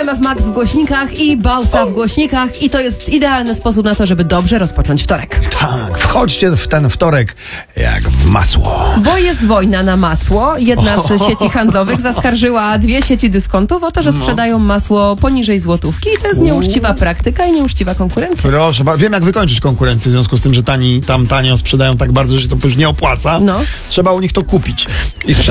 RMF Max w głośnikach i Bausa w głośnikach i to jest idealny sposób na to, żeby dobrze rozpocząć wtorek. Tak, wchodźcie w ten wtorek jak w masło. Bo jest wojna na masło. Jedna z sieci handlowych zaskarżyła 2 sieci dyskontów o to, że sprzedają masło poniżej złotówki i to jest nieuczciwa praktyka i nieuczciwa konkurencja. Proszę, wiem jak wykończyć konkurencję w związku z tym, że tam tanio sprzedają tak bardzo, że się to już nie opłaca. No. Trzeba u nich to kupić i sprzedać.